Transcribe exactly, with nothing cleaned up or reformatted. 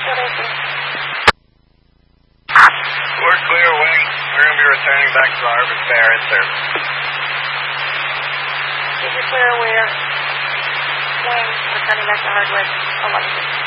Philadelphia. We're clear, Wing. We're going to be returning back to Harbor Fair in service. Did you clear where? Wing, returning back to Hardwick. eleven.